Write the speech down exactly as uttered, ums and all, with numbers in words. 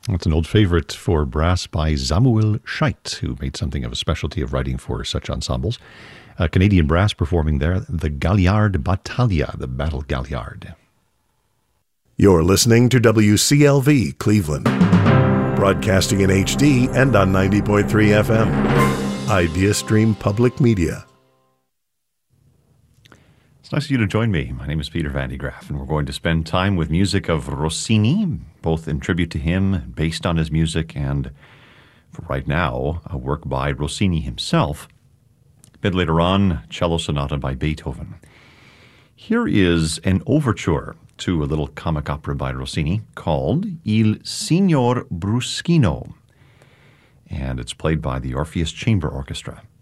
That's an old favorite for brass by Samuel Scheidt, who made something of a specialty of writing for such ensembles. A Canadian brass performing there, the Galliard Battaglia, the Battle Galliard. You're listening to W C L V Cleveland, broadcasting in H D and on ninety point three F M. IdeaStream Public Media. It's nice of you to join me. My name is Peter Van de Graaff, and we're going to spend time with music of Rossini, both in tribute to him, based on his music, and for right now, a work by Rossini himself. A bit later on, cello sonata by Beethoven. Here is an overture to a little comic opera by Rossini called Il Signor Bruschino, and it's played by the Orpheus Chamber Orchestra.